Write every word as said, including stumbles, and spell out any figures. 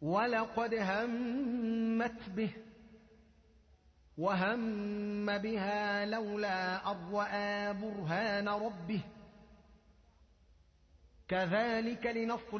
ولقد همت به وهم بها لولا أن رأى برهان ربه كذلك لنصرف